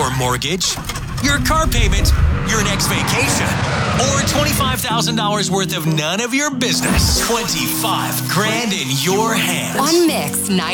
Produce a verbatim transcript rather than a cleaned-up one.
Your mortgage, your car payment, your next vacation, or twenty-five thousand dollars worth of none of your business. twenty-five grand in your hands. On Mix ninety.